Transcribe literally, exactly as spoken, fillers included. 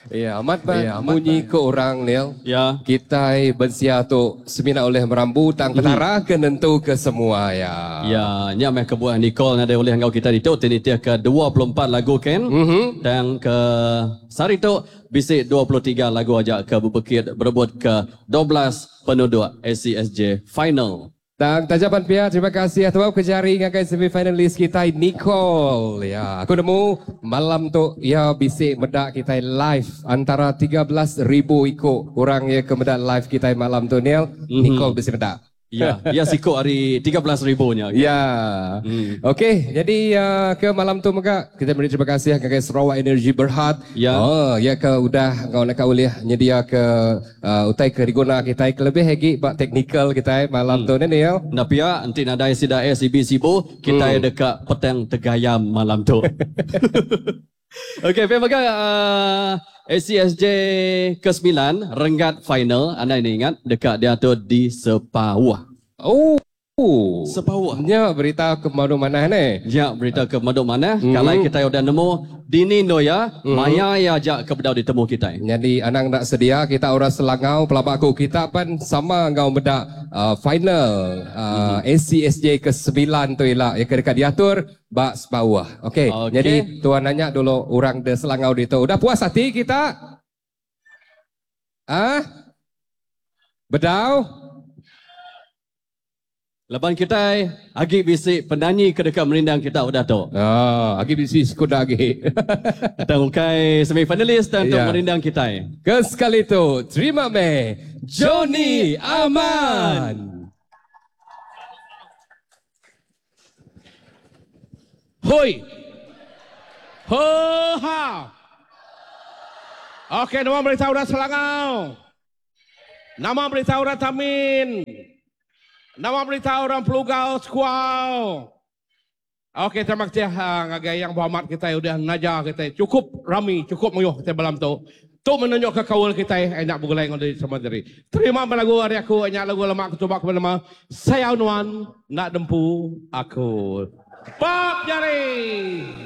Ya, amat ba ya, bunyi ke orang Nil. Ya. Kita bensia tu semina oleh merambu tang petara ke nentu ke semua ya. Ya, nya meh kebuah Nicole ada oleh engkau kita itu tinitia ke dua puluh empat lagu Ken. Mhm. Dan ke Sari tu bisik dua puluh tiga lagu aja ke Bukit berebut ke dua belas penduduk A C S J final. Dan tajapan pia, terima kasih atas kejari ngakai semifinalis kita Nicole. Ya, aku nemu malam tu ya bisik medak kita live antara tiga belas ribu ikut orang ya ke medak live kita malam tu Nil. Mm-hmm. Nicole bisik medak. Ya, ya sikut hari tiga belas ribunya. Ya. Hmm. Okey, jadi uh, ke malam tu maka kita beri terima kasih kepada Sarawak Energy Berhad. Ya. Oh, ya ke udah kau nak boleh nyedia ke uh, utai ke rigona kita ke lebih lagi pak teknikal kita malam hmm. tu ni ya. Nda pia nanti nada sida S B sibu kita hmm. dekat petang tegayam malam tu. Okey, maka uh, A C S J ke sembilan Renggat final anda ini ingat dekat dia tu di Sepawah. Oh. Sepawah. Ya, berita ke mana-mana ni. Ya, berita ke mana-mana. Mm-hmm. Kalau kita sudah nemu dini noya, mm-hmm. maya ya ajak ke bedau ditemu kita. Jadi anang nak sedia kita orang Selangau pelabakku kita pun sama ngau bedak uh, final uh, mm-hmm. A C S J ke sembilan tu ialah ya dekat diatur bak Sepawah. Okey. Okay. Jadi tuan nanya dulu orang de Selangau itu. Udah puas hati kita? Ah? Bedau? Lepas kita agi bisik penyanyi ke dekat merindang kita udah tu. Ah, agi bisik kuda agi. Tangkai semifinalis dan untuk yeah. merindang kita. Ke sekali tu, terima me Johnny Aman. Hoi. Ho ha. Okey, nama beritahu dah Selangau. Nama beritahu dah Tamin. Nama berita orang Pelugau Sekuau. Okey, terima kasih ngagai yang berhormat kita udah najar kita. Cukup rami, cukup muyuh kita malam tu. Tu menunjuk ke kawan kita enak bergulai dengan sama diri. Terima lagu hari aku, enak lagu lemak ketubak bernama Sayaunuan nak dempu aku. Pop jari.